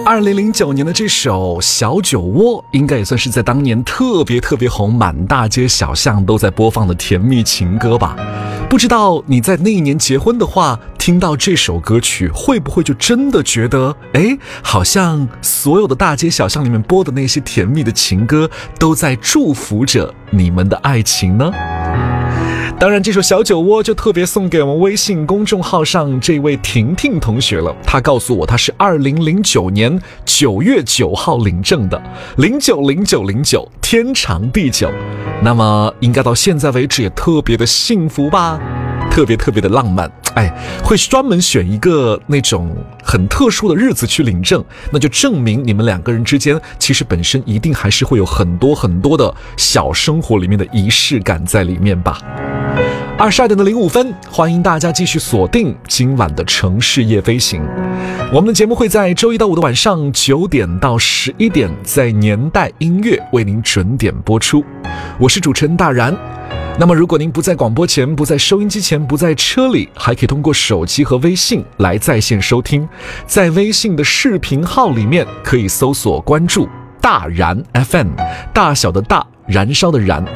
2009年的这首小酒窝应该也算是在当年特别红，满大街小巷都在播放的甜蜜情歌吧。不知道你在那一年结婚的话，听到这首歌曲会不会就真的觉得好像所有的大街小巷里面播的那些甜蜜的情歌都在祝福着你们的爱情呢？当然这首小酒窝就特别送给我们微信公众号上这位婷婷同学了。她告诉我她是2009年9月9号领证的，090909天长地久。那么应该到现在为止也特别的幸福吧，特别的浪漫。会专门选一个那种很特殊的日子去领证，那就证明你们两个人之间其实本身一定还是会有很多的小生活里面的仪式感在里面吧。22点05分，欢迎大家继续锁定今晚的城市夜飞行。我们的节目会在周一到五的晚上9点到11点，在年代音乐为您准点播出。我是主持人大然。那么如果您不在广播前，不在收音机前，不在车里，还可以通过手机和微信来在线收听。在微信的视频号里面可以搜索关注大然 FM， 大小的大，燃烧的燃。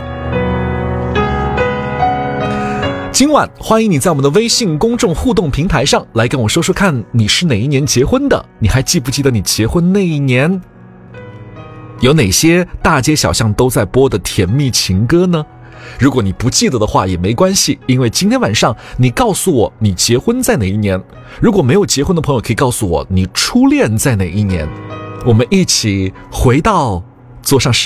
今晚欢迎你在我们的微信公众互动平台上来跟我说说看，你是哪一年结婚的？你还记不记得你结婚那一年有哪些大街小巷都在播的甜蜜情歌呢？如果你不记得的话也没关系，因为今天晚上你告诉我你结婚在哪一年，如果没有结婚的朋友可以告诉我你初恋在哪一年，我们一起回到坐上